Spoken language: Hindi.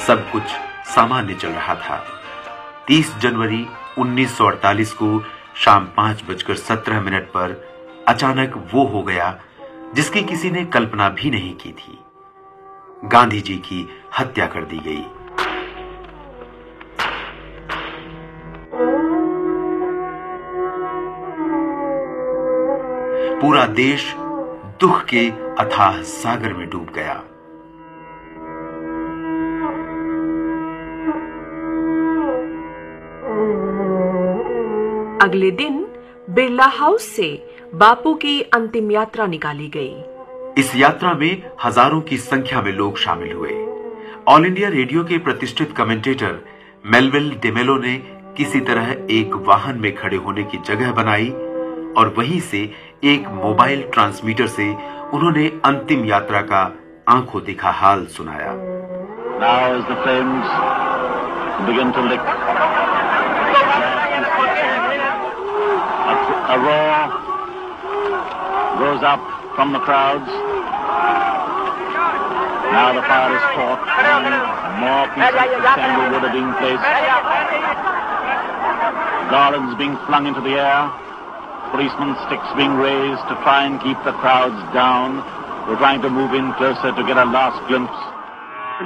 सब कुछ सामान्य चल रहा था। 30 जनवरी 1948 को शाम 5:17 पर अचानक वो हो गया जिसकी किसी ने कल्पना भी नहीं की थी। गांधी जी की हत्या कर दी गई। पूरा देश दुख के अथाह सागर में डूब गया। अगले दिन बिरला हाउस से बापू की अंतिम यात्रा निकाली गई। इस यात्रा में हजारों की संख्या में लोग शामिल हुए। ऑल इंडिया रेडियो के प्रतिष्ठित कमेंटेटर मेलविल डेमेलो ने किसी तरह एक वाहन में खड़े होने की जगह बनाई और वहीं से एक मोबाइल ट्रांसमीटर से उन्होंने अंतिम यात्रा का आंखों देखा हाल सुनाया। Now as the flames begin to lick, a roar goes up from the crowds. Now the fire is caught and more pieces of sandalwood are being placed. Garlands being flung into the air. Policemen's sticks being raised to try and keep the crowds down. We're trying to move in closer to get a last glimpse